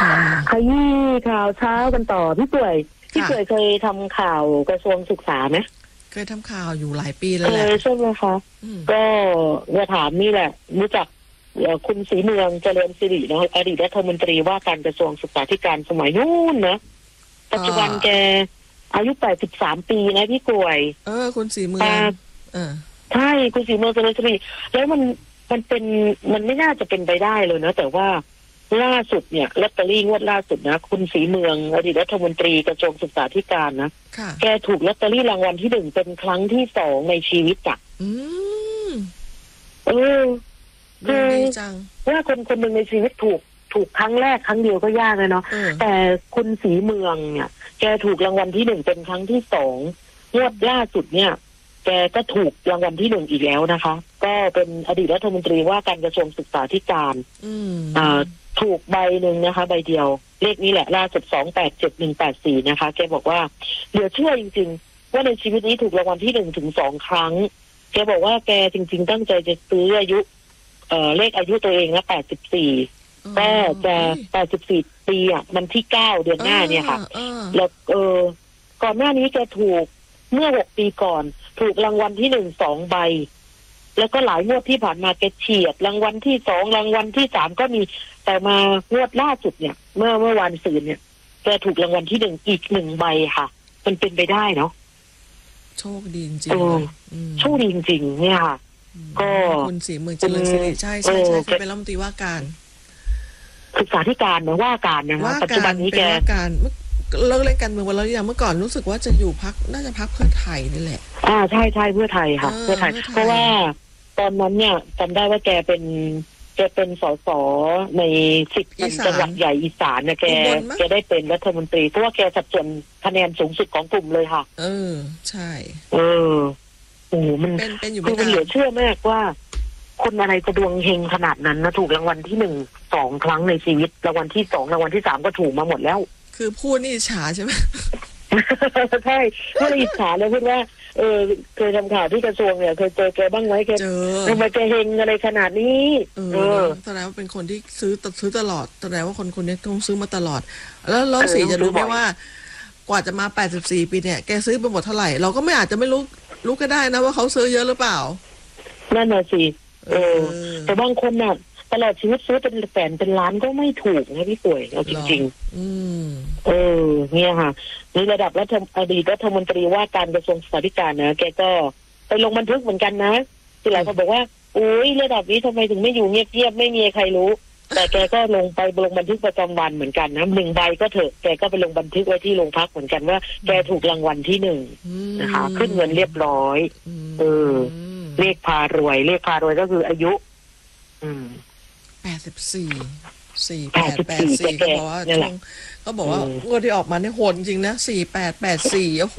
ค่ะขยี้ข่าวเช้ากันต่อพี่ป่วยเคยทำข่าวกระทรวงศึกษาไหมเคยทำข่าวอยู่หลายปีแล้วแหละใช่ไหมคะก็จะถามนี่แหละรู้จักคุณศรีเมืองเจริญสิริเนาะอดีตรัฐมนตรีว่าการกระทรวงศึกษาธิการสมัยนู้นนะปัจจุบันแกอายุ83 ปีนะพี่ป่วยคุณศรีเมืองใช่คุณศรีเมืองเจริญสิริแล้วมันไม่น่าจะเป็นไปได้เลยนะแต่ว่าล่าสุดเนี่ยลอตเตอรี่งวดล่าสุดนะคุณศรีเมืองอดีตรัฐมนตรีกระทรวงศึกษาธิการนะแกถูกลอตเตอรี่รางวัลที่ 1เป็นครั้งที่ 2ในชีวิตอ่ะคือว่าคนหนึ่งในชีวิตถูกครั้งแรกครั้งเดียวก็ยากเลยเนาะแต่คุณศรีเมืองเนี่ยแกถูกรางวัลที่ 1เป็นครั้งที่ 2งวดล่าสุดเนี่ยแกก็ถูกรางวัลที่ 1อีกแล้วนะคะก็เป็นอดีตรัฐมนตรีว่าการกระทรวงศึกษาธิการถูกใบหนึ่งนะคะใบเดียวเลขนี้แหละล่าสุด287184นะคะแกบอกว่าเหลือเชื่อจริงๆว่าในชีวิตนี้ถูกรางวัลที่ 1ถึง 2 ครั้งแกบอกว่าแกจริงๆตั้งใจจะซื้ออายุเลขอายุตัวเองนะ84ก็จะ84ปีอ่ะมันที่9เดือนหน้าเนี่ยค่ะแล้วก่อนหน้านี้แกถูกเมื่อ6 ปีก่อนถูกรางวัลที่ 1 2 ใบแล้วก็หลายงวดที่ผ่านมาแกเฉียดรางวัลที่ 2รางวัลที่ 3ก็มีแต่มางวดล่าสุดเนี่ยเมื่อวันศุกร์เนี่ยแกถูกรางวัลที่ 1อีก1ใบค่ะมันเป็นไปได้เนาะโชคดีจริงโชคดีจริงๆเนี่ยค่ะก็คุณศรีเมืองเจริญสิริใช่ๆๆเป็นรัฐมนตรีว่าการศึกษาธิการนะว่าการนะคะปัจจุบันนี้แกว่าการเลิกเล่นการเมืองวันแล้วอย่างเมื่อก่อนรู้สึกว่าจะอยู่พรรคน่าจะพรรคเพื่อไทยนี่แหละใช่เพื่อไทยค่ะเพื่อไทยเพราะว่าตอนนั้นเนี่ยจำได้ว่าแกเป็นสสใน10 จังหวัดใหญ่อีสานนะแกได้เป็นรัฐมนตรีเพราะว่าแกสัดส่วนคะแนนสูงสุดของกลุ่มเลยค่ะใช่มันเป็นอยู่ไม่นานเหลือเชื่อมากว่าคนอะไรจะดวงเฮงขนาดนั้นนะถูกรางวัลที่ 1 2 ครั้งในชีวิตรางวัลที่ 2รางวัลที่ 3ก็ถูกมาหมดแล้วคือพูดนี่อิจฉาใช่ไหมใช่พูดอิจฉาเลยพูดว่าเคยทำข่าวที่กระทรวงเนี่ยเคยเจอแกบ้างไหมแกทำไมแกเฮงอะไรขนาดนี้แสดงว่าเป็นคนที่ซื้อตลอดแสดงว่าคนนี้ต้องซื้อมาตลอดแล้วสีจะรู้ไหมว่ากว่าจะมา84ปีเนี่ยแกซื้อไปหมดเท่าไหร่เราก็ไม่อาจจะไม่รู้ก็ได้นะว่าเขาซื้อเยอะหรือเปล่านั่นน่ะสิแต่บางคนน่ะตลอดชีวิตซื้อเป็นแสนเป็นล้านก็ไม่ถูกนะพี่ป่วยเอาจริงๆเนี่ยค่ะนี่ระดับอดีตรัฐมนตรีว่าการกระทรวงศึกษาธิการนะแกก็ไปลงบันทึกเหมือนกันนะที่หลายคนบอกว่าอุ้ยระดับนี้ทำไมถึงไม่อยู่เงียบๆไม่มีใครรู้แต่แกก็ลงบันทึกประจำวันเหมือนกันนะ1 ใบก็เถอะแกก็ไปลงบันทึกไว้ที่โรงพักเหมือนกันว่าแกถูกรางวัลที่ 1นะคะขึ้นเงินเรียบร้อยเลขพารวยก็คืออายุ 84เขาบอกว่างวดที่ออกมาเนี่ยโหดจริงนะ4884โอ้โห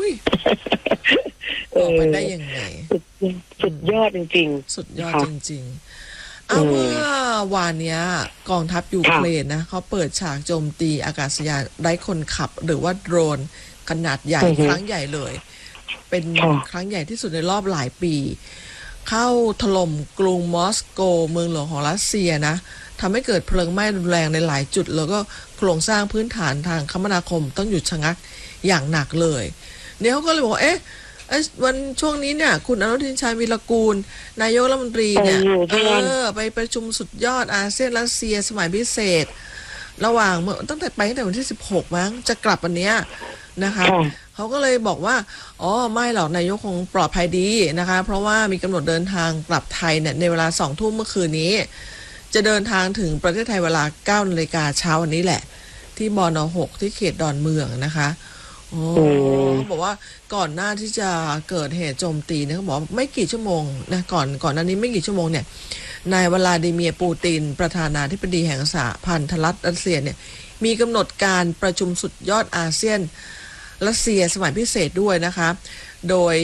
ออกมาได้ยังไงสุดยอดจริงๆสุดยอดจริงๆเอาเมื่อวานนี้กองทัพยูเครนนะเขาเปิดฉากโจมตีอากาศยานไร้คนขับหรือว่าโดรนขนาดใหญ่ครั้งใหญ่เลยเป็นครั้งใหญ่ที่สุดในรอบหลายปีเข้าถล่มกรุงมอสโกเมืองหลวงของรัสเซียนะทำให้เกิดเพลิงไหม้รุนแรงในหลายจุดแล้วก็โครงสร้างพื้นฐานทางคมนาคมต้องหยุดชะงักอย่างหนักเลยเนี่ยเขาก็เลยบอกวันช่วงนี้เนี่ยคุณอนุทินชาญวีรกูลนายกรัฐมนตรีเนี่ยไปประชุมสุดยอดอาเซียนรัสเซียสมัยพิเศษระหว่างตั้งแต่วันที่16มั้งจะกลับวันนี้นะคะเขาก็เลยบอกว่าไม่หรอกนายกคงปลอดภัยดีนะคะเพราะว่ามีกำหนดเดินทางกลับไทยเนี่ยในเวลา 20:00 นเมื่อคืนนี้จะเดินทางถึงประเทศไทยเวลา 9:00 นเช้าวันนี้แหละที่บน.6 ที่เขตดอนเมืองนะคะเขาบอกว่าก่อนหน้าที่จะเกิดเหตุโจมตีเนี่ยเขาบอกไม่กี่ชั่วโมงนะก่อนหน้านี้ไม่กี่ชั่วโมงเนี่ยนายวลาดิเมียร์ปูตินประธานาธิบดีแห่งสหพันธรัฐรัสเซียเนี่ยมีกำหนดการประชุมสุดยอดอาเซียนรัสเซียสมัยพิเศษด้วยนะคะโดย